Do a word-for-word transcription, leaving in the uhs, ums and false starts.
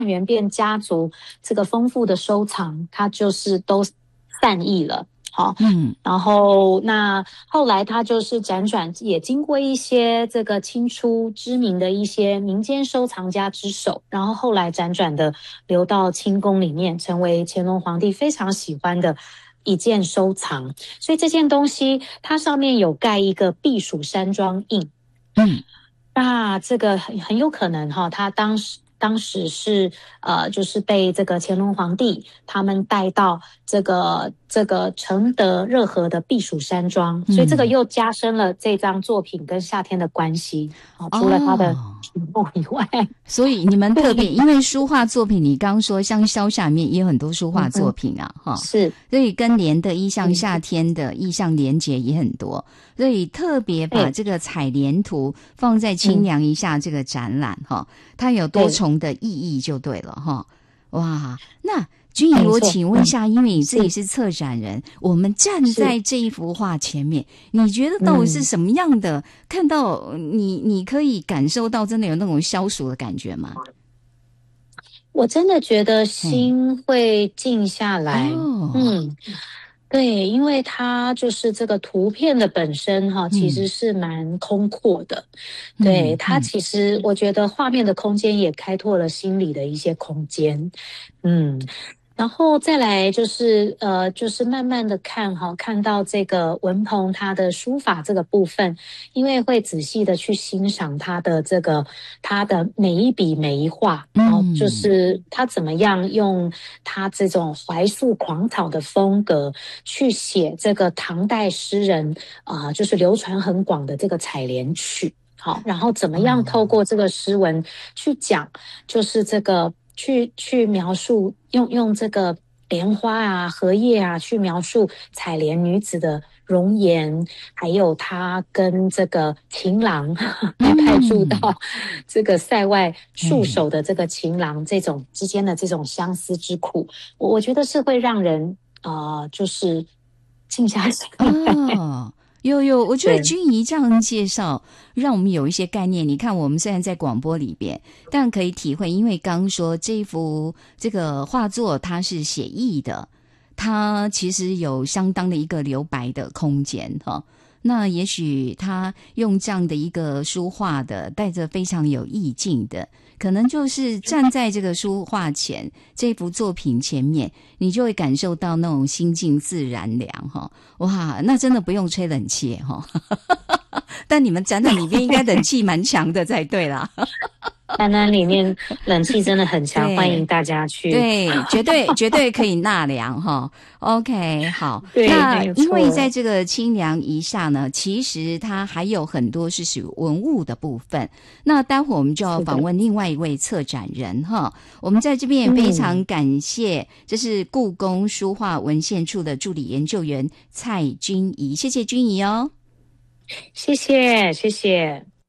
元变家族这个丰富的收藏，它就是都散佚了。好，嗯，然后那后来他就是辗转，也经过一些这个清初知名的一些民间收藏家之手，然后后来辗转的流到清宫里面，成为乾隆皇帝非常喜欢的一件收藏。所以这件东西它上面有盖一个避暑山庄印，嗯，那这个很很有可能哈，他当时。当时是呃，就是被这个乾隆皇帝他们带到这个这个承德热河的避暑山庄，所以这个又加深了这张作品跟夏天的关系啊、哦。除了它的题目以外， 所以你们特别因为书画作品，你刚刚说像萧夏里面也有很多书画作品啊，哈、嗯， 是， 所以跟莲的意象、夏天的意象连结也很多，所以特别把这个采莲图放在清凉一下这个展览哈、嗯，它有多重的意义就对了哈。哇，那君怡，我请问一下，因为你自己是策展人，我们站在这一幅画前面，你觉得到底是什么样的？嗯、看到你，你可以感受到真的有那种消暑的感觉吗？ 我真的觉得心会静下来，哦、嗯。对，因为它就是这个图片的本身哈，其实是蛮空阔的。嗯、对，它其实我觉得画面的空间也开拓了心理的一些空间。嗯。然后再来就是呃，就是慢慢的看哈，看到这个文鹏他的书法这个部分，因为会仔细的去欣赏他的这个他的每一笔每一画，然后就是他怎么样用他这种怀素狂草的风格去写这个唐代诗人啊、呃，就是流传很广的这个采莲曲。好，然后怎么样透过这个诗文去讲，就是这个。去去描述用用这个莲花啊、荷叶啊去描述采莲女子的容颜，还有她跟这个情郎被派驻到这个塞外戍守的这个情郎这种之间的这种相思之苦，我我觉得是会让人呃就是静下心来。 哦有有，我觉得君怡这样介绍，让我们有一些概念。你看，我们虽然在广播里边，但可以体会，因为刚说这幅这个画作它是写意的，它其实有相当的一个留白的空间哈。那也许他用这样的一个书画的，带着非常有意境的，可能就是站在这个书画前这幅作品前面，你就会感受到那种心静自然凉哈。哇，那真的不用吹冷气哈。但你们展览里面应该冷气蛮强的才对啦。 展览里面冷气真的很强，欢迎大家去。 对，绝对绝对可以纳凉哈。OK， 好。那因为在这个清凉一下呢，其实它还有很多是属于文物的部分。那待会我们就要访问另外一位策展人哈。我们在这边也非常感谢，这是故宫书画文献处的助理研究员蔡君怡，谢谢君怡哦。 谢谢，谢谢。